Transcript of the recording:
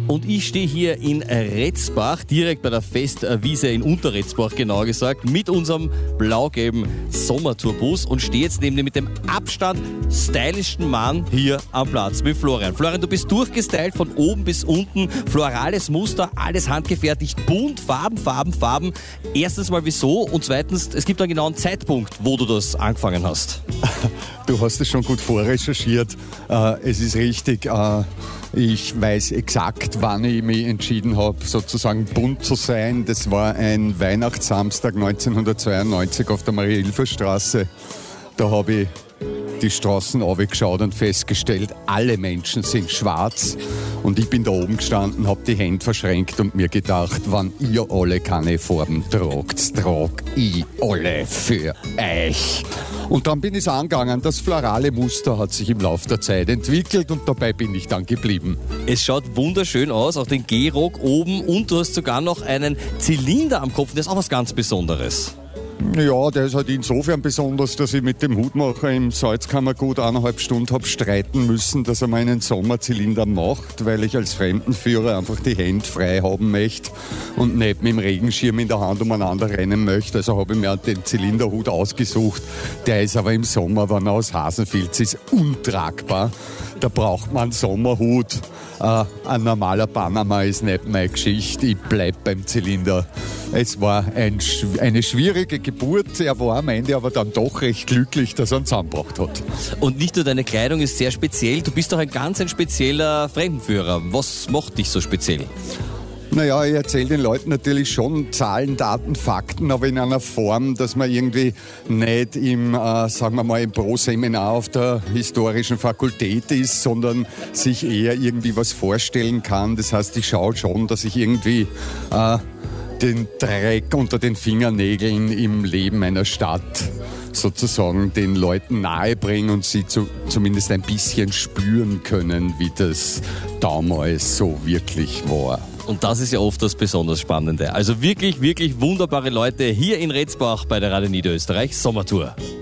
Und ich stehe hier in Retzbach, direkt bei der Festwiese in Unterretzbach genau gesagt, mit unserem blau-gelben Sommertourbus und stehe jetzt neben dem mit dem Abstand stylischsten Mann hier am Platz mit Florian. Florian, du bist durchgestylt von oben bis unten, florales Muster, alles handgefertigt, bunt, Farben. Erstens mal wieso und zweitens, es gibt einen genauen Zeitpunkt, wo du das angefangen hast. Du hast es schon gut vorrecherchiert. Es ist richtig. Ich weiß exakt, wann ich mich entschieden habe, sozusagen bunt zu sein. Das war ein Weihnachtssamstag 1992 auf der Marie-Hilfer-Straße. Da habe ich die Straßen runtergeschaut und festgestellt, alle Menschen sind schwarz. Und ich bin da oben gestanden, habe die Hände verschränkt und mir gedacht, wenn ihr alle keine Farben tragt, trag ich alle für euch. Und dann bin ich es angegangen. Das florale Muster hat sich im Laufe der Zeit entwickelt und dabei bin ich dann geblieben. Es schaut wunderschön aus, auch den Gehrock oben und du hast sogar noch einen Zylinder am Kopf. Das ist auch was ganz Besonderes. Ja, der ist halt insofern besonders, dass ich mit dem Hutmacher im Salzkammergut 1,5 Stunden habe streiten müssen, dass er meinen Sommerzylinder macht, weil ich als Fremdenführer einfach die Hände frei haben möchte und nicht mit dem Regenschirm in der Hand umeinander rennen möchte. Also habe ich mir den Zylinderhut ausgesucht. Der ist aber im Sommer, wenn er aus Hasenfilz ist, untragbar. Da braucht man einen Sommerhut. Ein normaler Panama ist nicht meine Geschichte. Ich bleibe beim Zylinder. Es war eine schwierige Geburt. Er war am Ende aber dann doch recht glücklich, dass er ihn zusammengebracht hat. Und nicht nur deine Kleidung ist sehr speziell, du bist auch ein ganz spezieller Fremdenführer. Was macht dich so speziell? Naja, ich erzähle den Leuten natürlich schon Zahlen, Daten, Fakten, aber in einer Form, dass man irgendwie nicht im, sagen wir mal, im Pro-Seminar auf der historischen Fakultät ist, sondern sich eher irgendwie was vorstellen kann. Das heißt, ich schaue schon, dass ich irgendwie den Dreck unter den Fingernägeln im Leben einer Stadt sozusagen den Leuten nahebringen und sie zumindest ein bisschen spüren können, wie das damals so wirklich war. Und das ist ja oft das besonders Spannende. Also wirklich, wirklich wunderbare Leute hier in Retzbach bei der Radio Niederösterreich Sommertour.